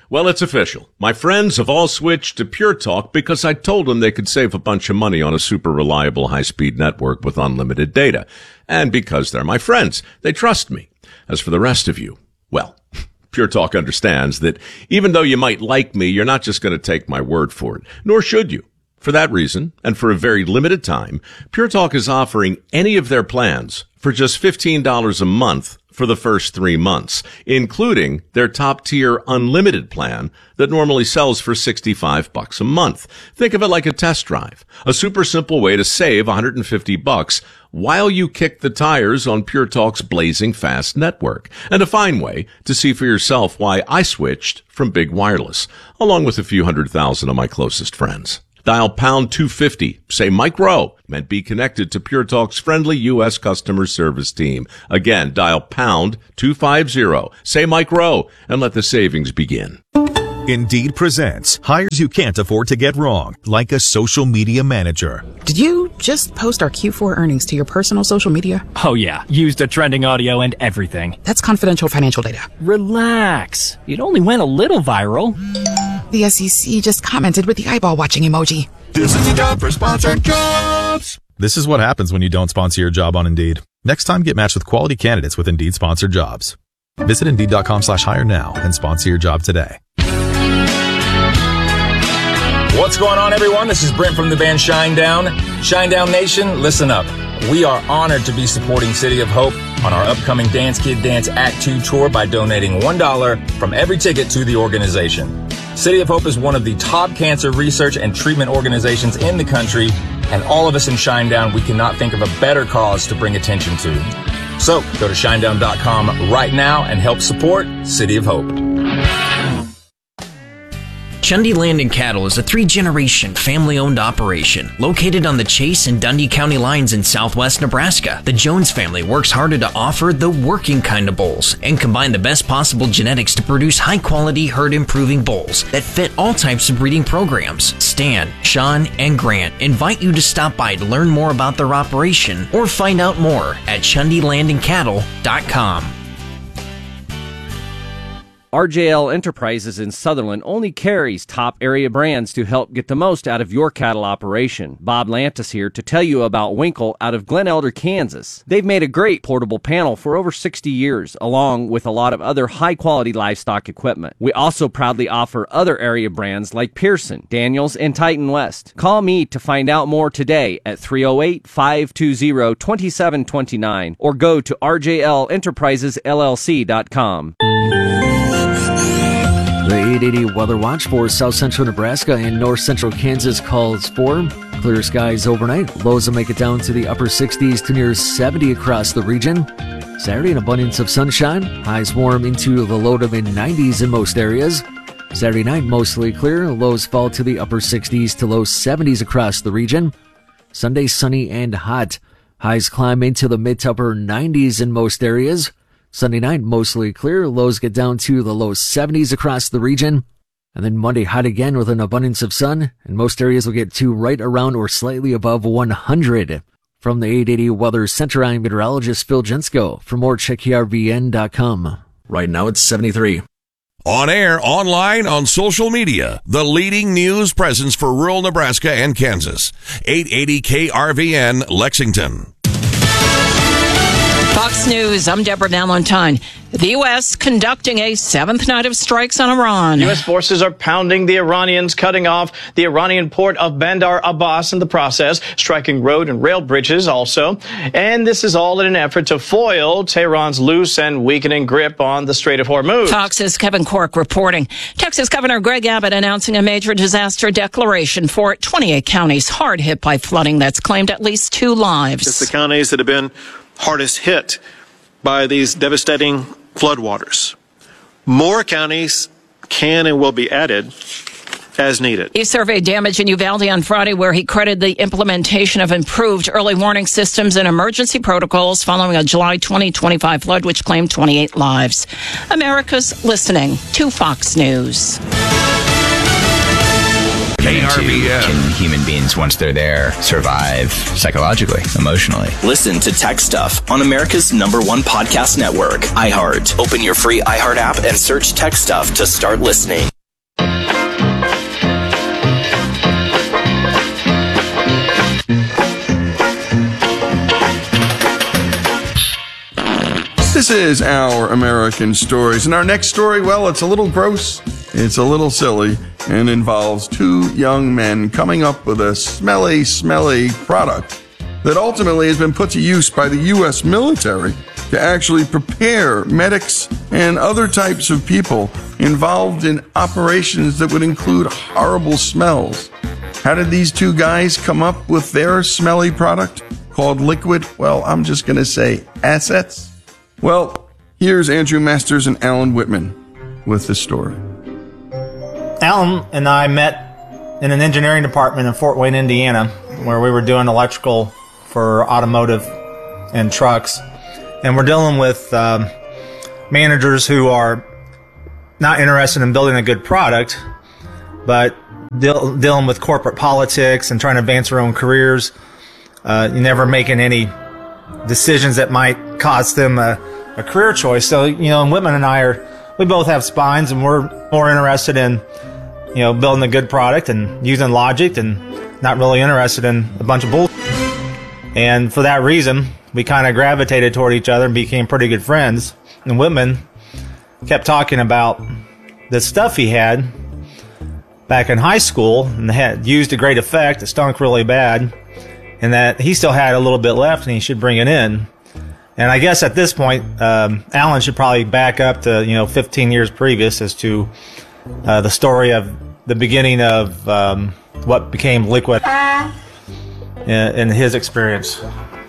Well, it's official. My friends have all switched to Pure Talk because I told them they could save a bunch of money on a super reliable high-speed network with unlimited data. And because they're my friends, they trust me. As for the rest of you, well, Pure Talk understands that even though you might like me, you're not just going to take my word for it, nor should you. For that reason, and for a very limited time, Pure Talk is offering any of their plans for just $15 a month for the first 3 months, including their top-tier unlimited plan that normally sells for $65 a month. Think of it like a test drive, a super simple way to save $150 while you kick the tires on Pure Talk's blazing fast network, and a fine way to see for yourself why I switched from Big Wireless, along with a few 100,000 of my closest friends. Dial pound 250, say Mike Rowe, and be connected to Pure Talk's friendly U.S. customer service team. Again, dial pound 250, say Mike Rowe, and let the savings begin. Indeed presents hires you can't afford to get wrong, like a social media manager. Did you just post our Q4 earnings to your personal social media? Oh yeah, used a trending audio and everything. That's confidential financial data. Relax. It only went a little viral. The SEC just commented with the eyeball watching emoji. This is the job for sponsored jobs. This is what happens when you don't sponsor your job on Indeed. Next time, get matched with quality candidates with Indeed sponsored jobs. Visit Indeed.com/hire now and sponsor your job today. What's going on, everyone? This is Brent from the band Shinedown. Shinedown Nation, listen up. We are honored to be supporting City of Hope on our upcoming Dance Kid Dance Act 2 tour by donating $1 from every ticket to the organization. City of Hope is one of the top cancer research and treatment organizations in the country, and all of us in Shinedown, we cannot think of a better cause to bring attention to. So go to shinedown.com right now and help support City of Hope. Chundy Land and Cattle is a 3-generation family-owned operation located on the Chase and Dundee County lines in southwest Nebraska. The Jones family works harder to offer the working kind of bulls and combine the best possible genetics to produce high-quality herd-improving bulls that fit all types of breeding programs. Stan, Sean, and Grant invite you to stop by to learn more about their operation or find out more at chundylandandcattle.com. RJL Enterprises in Sutherland only carries top area brands to help get the most out of your cattle operation. Bob Lantis here to tell you about Winkle out of Glen Elder, Kansas. They've made a great portable panel for over 60 years, along with a lot of other high-quality livestock equipment. We also proudly offer other area brands like Pearson, Daniels, and Titan West. Call me to find out more today at 308-520-2729 or go to rjlenterprisesllc.com. The 880 Weather Watch for South Central Nebraska and North Central Kansas calls for clear skies overnight. Lows will make it down to the upper 60s to near 70 across the region. Saturday, an abundance of sunshine. Highs warm into the low to mid-90s in most areas. Saturday night, mostly clear. Lows fall to the upper 60s to low 70s across the region. Sunday, sunny and hot. Highs climb into the mid to upper 90s in most areas. Sunday night, mostly clear. Lows get down to the low 70s across the region. And then Monday, hot again with an abundance of sun. And most areas will get to right around or slightly above 100. From the 880 Weather Center, I'm meteorologist Phil Jensko. For more, check KRVN.com. Right now, it's 73. On air, online, on social media, the leading news presence for rural Nebraska and Kansas. 880 KRVN, Lexington. Fox News, I'm Deborah Valentine. The U.S. conducting a 7th night of strikes on Iran. U.S. forces are pounding the Iranians, cutting off the Iranian port of Bandar Abbas in the process, striking road and rail bridges also. And this is all in an effort to foil Tehran's loose and weakening grip on the Strait of Hormuz. Fox's Kevin Cork reporting. Texas Governor Greg Abbott announcing a major disaster declaration for 28 counties hard hit by flooding that's claimed at least 2 lives. It's the counties that have been hardest hit by these devastating floodwaters. More counties can and will be added as needed. He surveyed damage in Uvalde on Friday, where he credited the implementation of improved early warning systems and emergency protocols following a July 2025 flood, which claimed 28 lives. America's listening to Fox News. KRVN. Can human beings, once they're there, survive psychologically, emotionally? Listen to Tech Stuff on America's #1 podcast network, iHeart. Open your free iHeart app and search Tech Stuff to start listening. This is Our American Stories. And our next story, well, it's a little gross, it's a little silly, and involves two young men coming up with a smelly product that ultimately has been put to use by the U.S. military to actually prepare medics and other types of people involved in operations that would include horrible smells. How did these two guys come up with their smelly product called Liquid? Well, I'm just going to say assets. Well, here's Andrew Masters and Alan Whitman with the story. Alan and I met in an engineering department in Fort Wayne, Indiana, where we were doing electrical for automotive and trucks. And we're dealing with managers who are not interested in building a good product, but dealing with corporate politics and trying to advance their own careers. You're never making any decisions that might cost them a career choice. So, and Whitman and I we both have spines, and we're more interested in, building a good product and using logic, and not really interested in a bunch of bull. And for that reason, we kind of gravitated toward each other and became pretty good friends. And Whitman kept talking about the stuff he had back in high school and had used to great effect. It stunk really bad, and that he still had a little bit left and he should bring it in. And I guess at this point, Alan should probably back up to 15 years previous as to the story of the beginning of what became Liquid in his experience.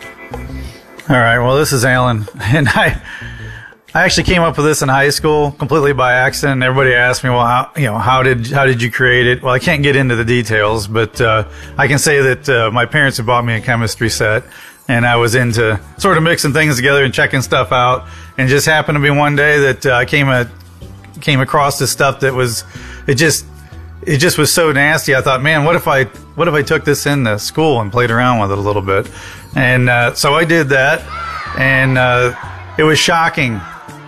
All right. Well, this is Alan, and I actually came up with this in high school completely by accident. Everybody asked me, well, how did you create it? Well, I can't get into the details, but I can say that my parents had bought me a chemistry set, and I was into sort of mixing things together and checking stuff out. And it just happened to be one day that I came across this stuff that was it just was so nasty. I thought, man, what if I took this into school and played around with it a little bit? And so I did that, and it was shocking,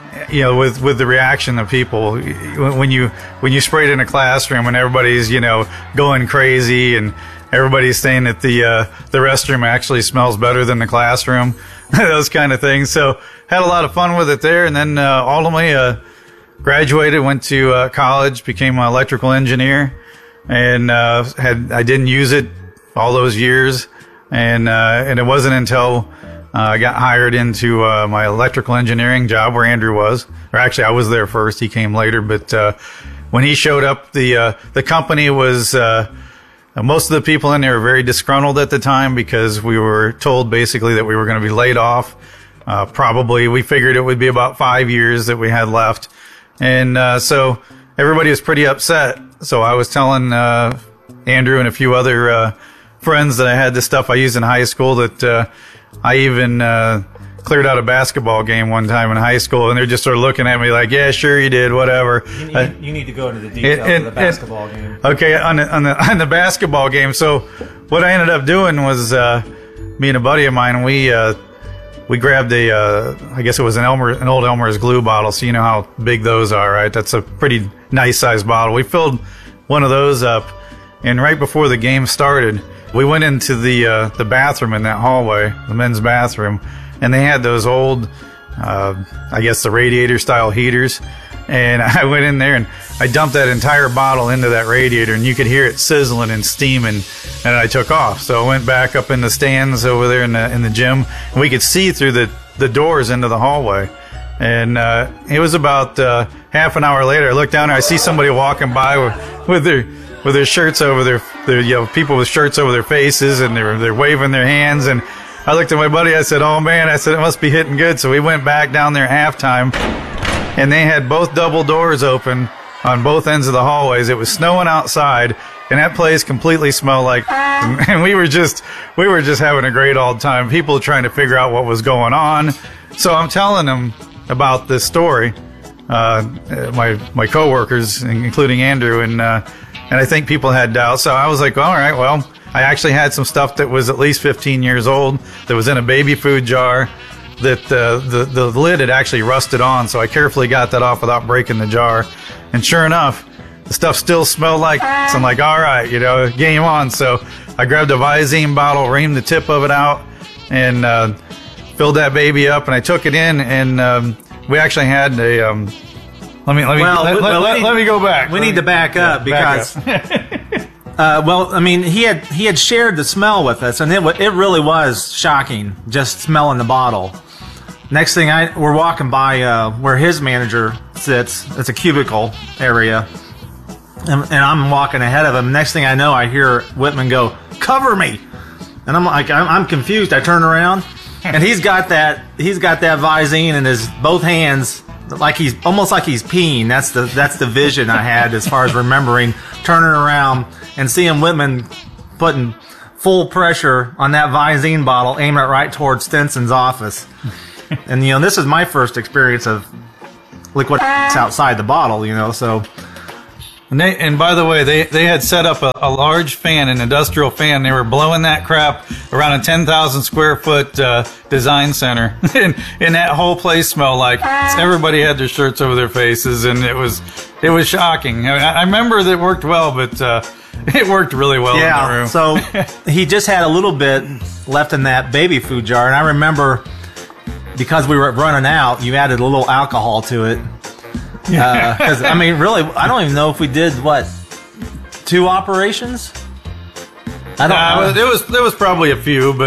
with the reaction of people when you spray it in a classroom and everybody's going crazy, and everybody's saying that the restroom actually smells better than the classroom, those kind of things. So had a lot of fun with it there, and then ultimately graduated, went to college, became an electrical engineer, and I didn't use it all those years, and it wasn't until I got hired into my electrical engineering job where Andrew was, or actually I was there first. He came later, but when he showed up, the company was most of the people in there were very disgruntled at the time because we were told basically that we were going to be laid off. Probably we figured it would be about 5 years that we had left. And so everybody was pretty upset. So I was telling Andrew and a few other friends that I had this stuff I used in high school, that I even cleared out a basketball game one time in high school, and they're just sort of looking at me like, yeah, sure you did, whatever. You need to go into the details of the basketball game. Okay, on the basketball game. So what I ended up doing was me and a buddy of mine, we grabbed I guess it was an old Elmer's glue bottle, so you know how big those are, right? That's a pretty nice sized bottle. We filled one of those up, and right before the game started, we went into the bathroom in that hallway, the men's bathroom, and they had those old, I guess the radiator style heaters, and I went in there and I dumped that entire bottle into that radiator, and you could hear it sizzling and steaming, and I took off. So I went back up in the stands over there in the gym, and we could see through the doors into the hallway. And it was about half an hour later, I looked down there, I see somebody walking by with their shirts over their people with shirts over their faces, and they're waving their hands. And I looked at my buddy, I said, oh man, I said, it must be hitting good. So we went back down there at halftime, and they had both double doors open on both ends of the hallways. It was snowing outside, and that place completely smelled like, and we were just having a great old time. People trying to figure out what was going on. So I'm telling them about this story, my coworkers, including Andrew, and I think people had doubts. So I was like, all right, well, I actually had some stuff that was at least 15 years old that was in a baby food jar that the lid had actually rusted on. So I carefully got that off without breaking the jar. And sure enough, the stuff still smelled like, so I'm like, all right, game on. So I grabbed a Visine bottle, reamed the tip of it out, and filled that baby up, and I took it in, and we actually had a. Let me go back. We need to back up because. Well, I mean, he had shared the smell with us, and it really was shocking just smelling the bottle. Next thing we're walking by where his manager sits. It's a cubicle area, and I'm walking ahead of him. Next thing I know, I hear Whitman go, "Cover me!" And I'm like, I'm confused. I turn around, and he's got that Visine in his both hands, like he's almost like he's peeing. That's the vision I had as far as remembering turning around and seeing Whitman putting full pressure on that Visine bottle, aiming it right towards Stinson's office. And this is my first experience of liquid outside the bottle. So. And by the way, they had set up a large fan, an industrial fan. They were blowing that crap around a 10,000 square foot design center, and that whole place smelled like everybody had their shirts over their faces, and it was shocking. I remember that it worked well, but it worked really well in the room. So he just had a little bit left in that baby food jar, and I remember because we were running out, you added a little alcohol to it. Because I mean, really, I don't even know if we did 2 operations. I don't know. There was probably a few, but